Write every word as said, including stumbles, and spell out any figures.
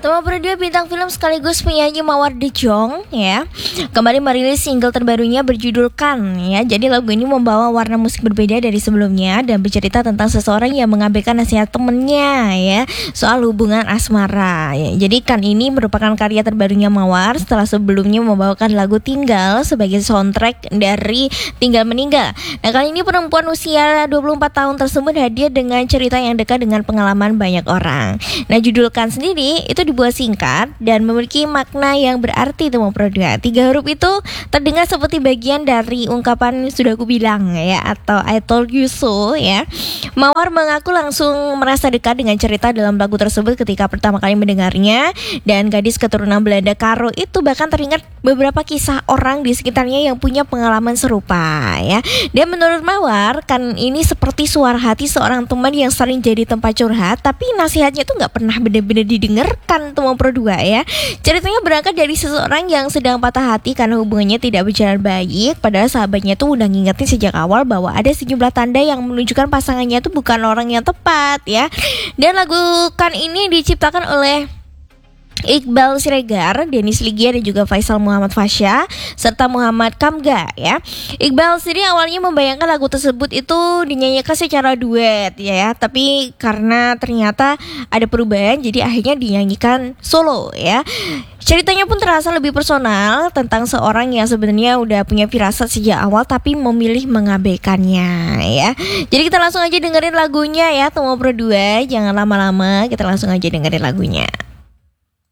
Tama berdua bintang film sekaligus penyanyi Mawar De Jong ya kembali merilis single terbarunya berjudul Kan ya. Jadi lagu ini membawa warna musik berbeda dari sebelumnya dan bercerita tentang seseorang yang mengabaikan nasihat temennya ya soal hubungan asmara ya. Jadi Kan ini merupakan karya terbarunya Mawar setelah sebelumnya membawakan lagu Tinggal sebagai soundtrack dari Tinggal Meninggal. Nah kali ini perempuan usia dua puluh empat tahun tersebut hadir dengan cerita yang dekat dengan pengalaman banyak orang. Nah judul Kan sendiri itu dibuat singkat dan memiliki makna yang berarti teman berdua. Tiga huruf itu terdengar seperti bagian dari ungkapan sudah aku bilang ya atau I told you so ya. Mawar mengaku langsung merasa dekat dengan cerita dalam lagu tersebut ketika pertama kali mendengarnya, dan gadis keturunan Belanda Karo itu bahkan teringat beberapa kisah orang di sekitarnya yang punya pengalaman serupa ya. Dan menurut Mawar, Kan ini seperti suara hati seorang teman yang sering jadi tempat curhat, tapi nasihatnya tuh nggak pernah benar-benar didengarkan teman berdua ya. Ceritanya berangkat dari seseorang yang sedang patah hati karena hubungannya tidak berjalan baik, padahal sahabatnya tuh udah ngingetin sejak awal bahwa ada sejumlah tanda yang menunjukkan pasangannya tuh bukan orang yang tepat ya. Dan lagu Kan ini diciptakan oleh Iqbal Siregar, Denis Ligia dan juga Faisal Muhammad Fasya serta Muhammad Kamga ya. Iqbal sendiri awalnya membayangkan lagu tersebut itu dinyanyikan secara duet ya, tapi karena ternyata ada perubahan jadi akhirnya dinyanyikan solo ya. Ceritanya pun terasa lebih personal tentang seorang yang sebenarnya udah punya firasat sejak awal tapi memilih mengabaikannya ya. Jadi kita langsung aja dengerin lagunya ya, teman berdua, jangan lama-lama, kita langsung aja dengerin lagunya.